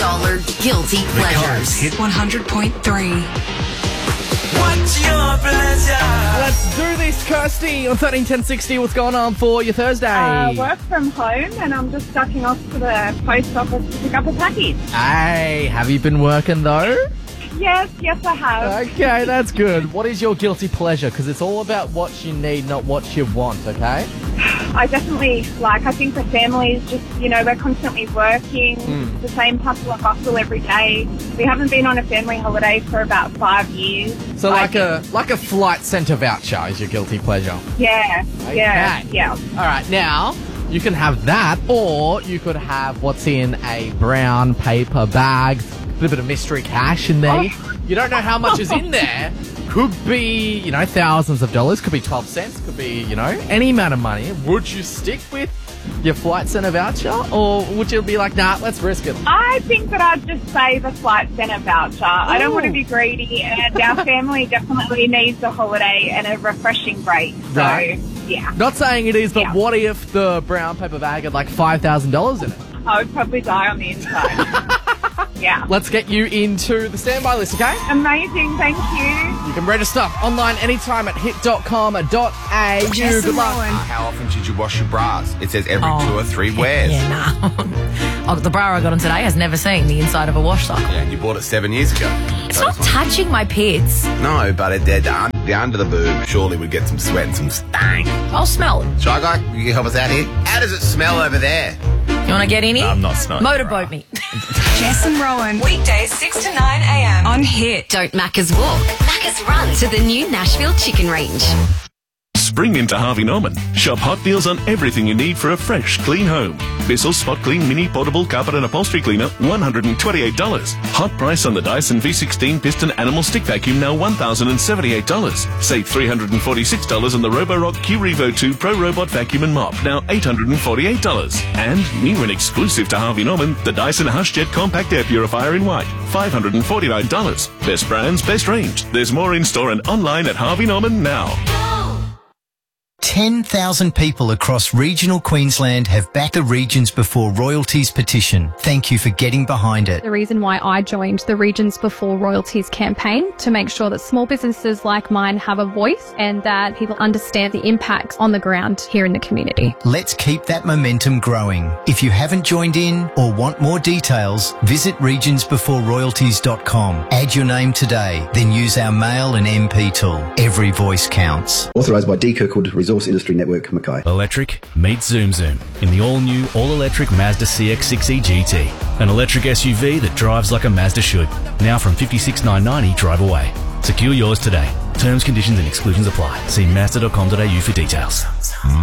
Guilty Pleasures. Hit 100.3. What's your pleasure? Let's do this, Kirsty, on 131060. What's going on for your Thursday? Work from home, and I'm just ducking off to the post office to pick up a package. Hey, have you been working though? Yes, I have. Okay, that's good. What is your guilty pleasure? Because it's all about what you need, not what you want, okay? I definitely, I think the family is just, we're constantly working, the same hustle and bustle every day. We haven't been on a family holiday for about 5 years. So like a flight centre voucher is your guilty pleasure? Yeah, yeah. All right, now you can have that, or you could have what's in a brown paper bag, a little bit of mystery cash in there. Oh. You don't know how much is in there. Could be, thousands of dollars. Could be 12 cents. Could be, any amount of money. Would you stick with your Flight Centre voucher, or would you be like, nah, let's risk it? I think that I'd just say the Flight Centre voucher. I don't want to be greedy, and our family definitely needs a holiday and a refreshing break. So, Right. yeah. Not saying it is, but Yeah. what if the brown paper bag had like $5,000 in it? I would probably die on the inside. Yeah. Let's get you into the standby list, okay? Amazing, thank you. You can register online anytime at hit.com.au. Good luck. How often should you wash your bras? It says every 2 or 3 wears. Yeah, no. The bra I got on today has never seen the inside of a wash cycle. Yeah, and you bought it 7 years ago. It's not touching my pits. No, but the under the boob surely would get some sweat and some stank. I'll smell it. Shy Guy, you can help us out here? How does it smell over there? You want to get in here? I'm not smelling. Motorboat me. Jess and Rowan. Weekdays 6 to 9 a.m. on Hit. Don't Macca's walk, Macca's run to the new Nashville Chicken Range. Spring into Harvey Norman. Shop hot deals on everything you need for a fresh, clean home. Bissell Spot Clean Mini Portable Carpet and Upholstery Cleaner, $128. Hot price on the Dyson V16 Piston Animal Stick Vacuum, now $1,078. Save $346 on the Roborock Q-Revo 2 Pro Robot Vacuum and Mop, now $848. And, new and exclusive to Harvey Norman, the Dyson HushJet Compact Air Purifier in white, $549. Best brands, best range. There's more in store and online at Harvey Norman now. 10,000 people across regional Queensland have backed the Regions Before Royalties petition. Thank you for getting behind it. The reason why I joined the Regions Before Royalties campaign, to make sure that small businesses like mine have a voice and that people understand the impacts on the ground here in the community. Let's keep that momentum growing. If you haven't joined in or want more details, visit regionsbeforeroyalties.com. Add your name today, then use our mail and MP tool. Every voice counts. Authorised by D. Kirkwood Resource Industry Network, Mackay. Electric meets Zoom Zoom in the all-new, all-electric Mazda CX-6e GT. An electric SUV that drives like a Mazda should. Now from $56,990 drive away. Secure yours today. Terms, conditions and exclusions apply. See Mazda.com.au for details.